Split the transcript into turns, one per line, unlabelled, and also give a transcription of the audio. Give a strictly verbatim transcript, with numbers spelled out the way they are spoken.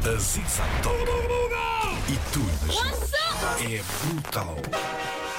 A Zig Zag Top. E tu imaginas? É brutal.